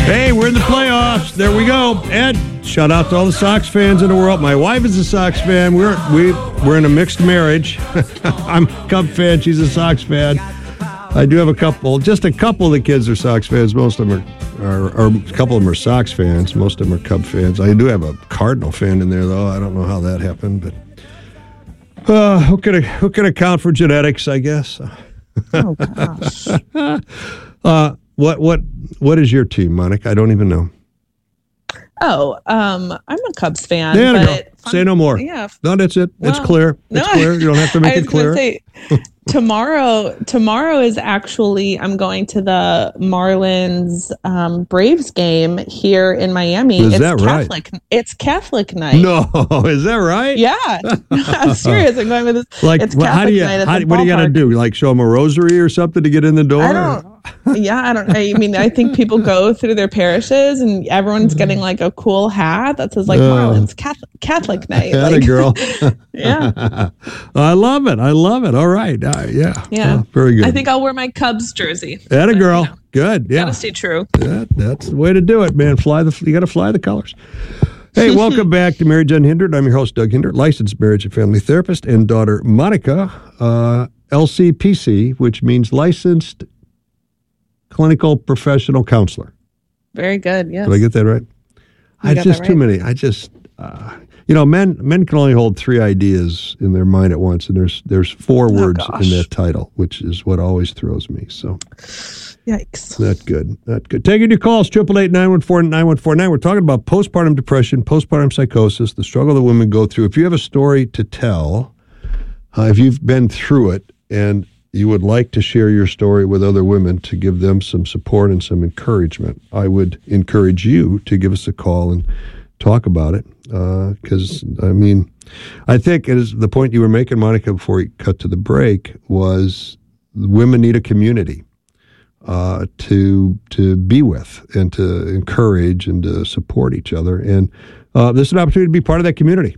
Hey, we're in the playoffs. There we go. Ed, shout out to all the Sox fans in the world. My wife is a Sox fan. We're in a mixed marriage. I'm a Cub fan. She's a Sox fan. I do have just a couple of the kids are Sox fans. Most of them are a couple of them are Sox fans. Most of them are Cub fans. I do have a Cardinal fan in there, though. I don't know how that happened, but who can account for genetics, I guess? Oh, gosh. What is your team, Monica? I don't even know. Oh, I'm a Cubs fan. There you but go. Say no more. Yeah. No, that's it. Well, it's clear. It's clear. You don't have to make it clear. Tomorrow is actually, I'm going to the Marlins Braves game here in Miami. Is that Catholic, right? It's Catholic night. No, is that right? Yeah. I'm serious. I'm going with this. Like, it's Catholic night. What do you got to do? Like show them a rosary or something to get in the door? I don't. I mean, I think people go through their parishes and everyone's getting like a cool hat that says like Marlins Catholic night. Atta girl. Yeah. I love it. All right. Yeah. Very good. I think I'll wear my Cubs jersey. Atta girl. You know, good. Yeah. Gotta stay true. That's the way to do it, man. You got to fly the colors. Hey, welcome back to Marriage Unhindered. I'm your host, Doug Hindert, licensed marriage and family therapist, and daughter Monica, LCPC, which means licensed clinical professional counselor. Very good. Yes. Did I get that right? Too many. Men can only hold 3 ideas in their mind at once, and there's 4 words in that title, which is what always throws me. So, yikes. Not good. Taking your calls, 888-914-9149. We're talking about postpartum depression, postpartum psychosis, the struggle that women go through. If you have a story to tell, if you've been through it, and you would like to share your story with other women to give them some support and some encouragement, I would encourage you to give us a call and talk about it. Because, I think it is the point you were making, Monica, before we cut to the break, was women need a community to be with and to encourage and to support each other. And this is an opportunity to be part of that community.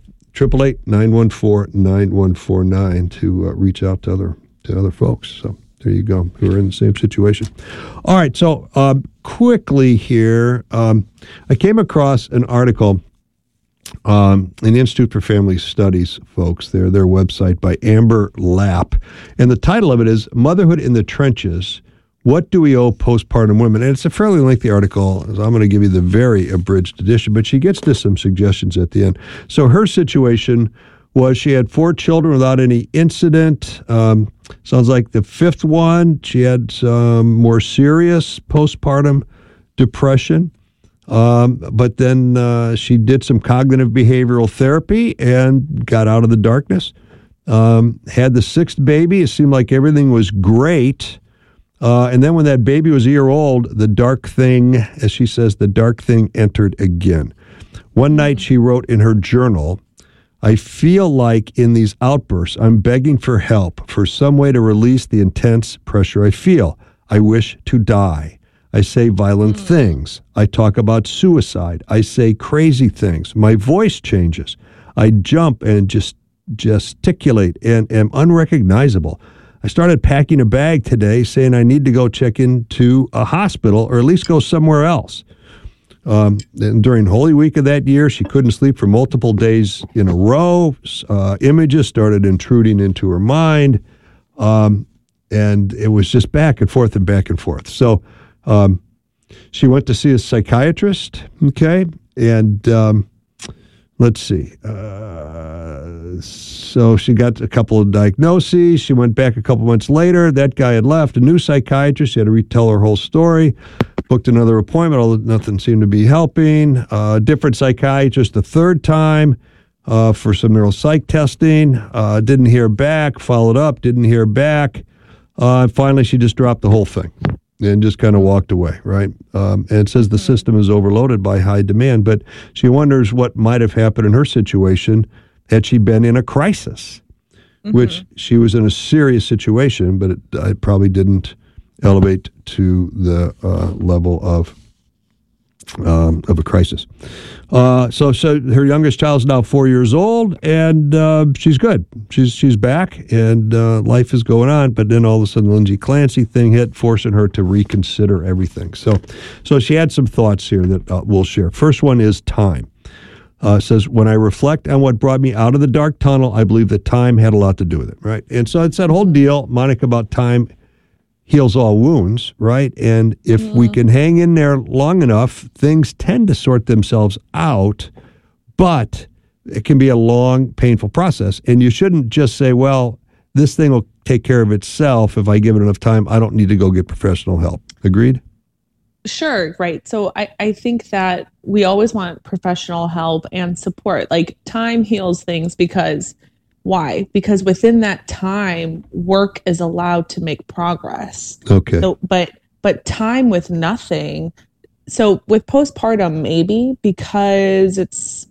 888-914-9149 to reach out to other folks. So there you go, who are in the same situation. All right, so quickly here, I came across an article in the Institute for Family Studies, folks, their website, by Amber Lapp, and the title of it is Motherhood in the Trenches, What Do We Owe Postpartum Women? And it's a fairly lengthy article, so I'm going to give you the very abridged edition, but she gets to some suggestions at the end. So her situation was she had 4 children without any incident. Sounds like the 5th one, she had some more serious postpartum depression. But then she did some cognitive behavioral therapy and got out of the darkness. Had the 6th baby. It seemed like everything was great. And then when that baby was a year old, the dark thing, as she says, the dark thing entered again. One night she wrote in her journal, I feel like in these outbursts, I'm begging for help, for some way to release the intense pressure I feel. I wish to die. I say violent things. I talk about suicide. I say crazy things. My voice changes. I jump and just gesticulate and am unrecognizable. I started packing a bag today saying I need to go check into a hospital or at least go somewhere else. And during Holy Week of that year, she couldn't sleep for multiple days in a row. Images started intruding into her mind. And it was just back and forth and back and forth. So she went to see a psychiatrist, okay? And let's see. So she got a couple of diagnoses. She went back a couple months later. That guy had left. A new psychiatrist. She had to retell her whole story. Booked another appointment, although nothing seemed to be helping. Different psychiatrist the 3rd time for some neuropsych testing. Didn't hear back. Followed up. Didn't hear back. Finally, she just dropped the whole thing and just kind of walked away, right? And it says the system is overloaded by high demand, but she wonders what might have happened in her situation had she been in a crisis, which she was in a serious situation, but it probably didn't elevate to the level of of a crisis. So her youngest child's now 4 years old, and she's good. She's back, and life is going on. But then all of a sudden, the Lindsay Clancy thing hit, forcing her to reconsider everything. So she had some thoughts here that we'll share. First one is time. Says, when I reflect on what brought me out of the dark tunnel, I believe that time had a lot to do with it, right? And so it's that whole deal, Monica, about time heals all wounds, right? And if we can hang in there long enough, things tend to sort themselves out, but it can be a long, painful process. And you shouldn't just say, well, this thing will take care of itself if I give it enough time. I don't need to go get professional help. Agreed? Sure, right. So I think that we always want professional help and support. Like, time heals things because why? Because within that time, work is allowed to make progress. Okay. So, but time with nothing. So with postpartum, maybe, because it's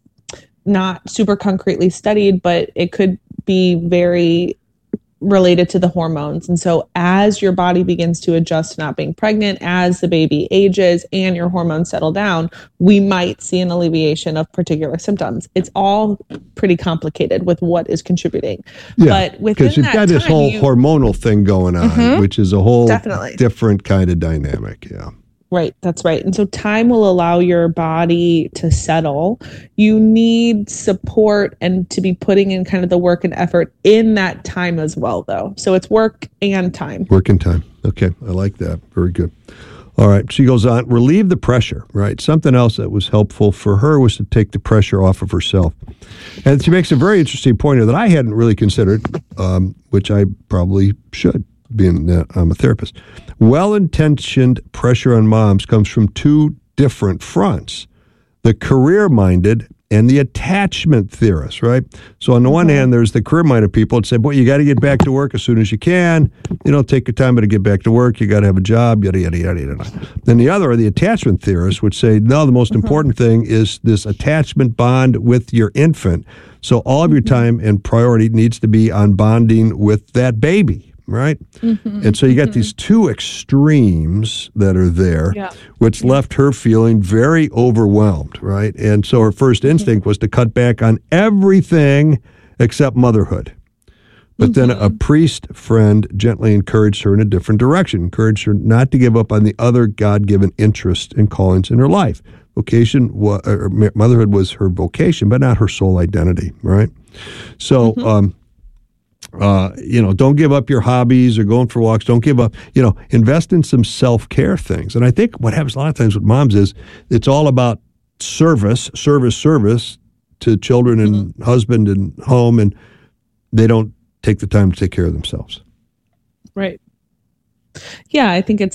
not super concretely studied, but it could be very related to the hormones. And so as your body begins to adjust to not being pregnant, as the baby ages and your hormones settle down, we might see an alleviation of particular symptoms. It's all pretty complicated with what is contributing. Yeah, but within because you've got this whole hormonal thing going on, which is a whole different kind of dynamic. Yeah. Right. That's right. And so time will allow your body to settle. You need support and to be putting in kind of the work and effort in that time as well, though. So it's work and time. Work and time. Okay. I like that. Very good. All right. She goes on, relieve the pressure, right? Something else that was helpful for her was to take the pressure off of herself. And she makes a very interesting point here that I hadn't really considered, which I probably should, being I'm a therapist. Well-intentioned pressure on moms comes from two different fronts, the career-minded and the attachment theorists, right? So on the one hand, there's the career-minded people that say, boy, you got to get back to work as soon as you can. You know, take your time to get back to work. You got to have a job, yada, yada, yada, yada. Then the other are the attachment theorists, which say, no, the most important thing is this attachment bond with your infant. So all of your time and priority needs to be on bonding with that baby. Right? And so you got these two extremes that are there, which left her feeling very overwhelmed, right? And so her first instinct was to cut back on everything except motherhood. But then a priest friend gently encouraged her in a different direction, encouraged her not to give up on the other God-given interests and callings in her life. Motherhood was her vocation, but not her sole identity, right? So, don't give up your hobbies or going for walks. Don't give up, invest in some self-care things. And I think what happens a lot of times with moms is it's all about service to children and husband and home, and they don't take the time to take care of themselves. Right. Yeah, I think it's